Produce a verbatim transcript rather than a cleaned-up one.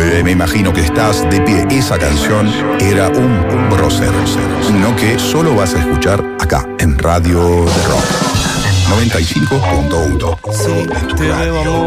Eh, me imagino que estás de pie. Esa canción era un prócer. Uno que solo vas a escuchar acá, en Radio de Rock. noventa y cinco punto uno. Sí, te veo, amor.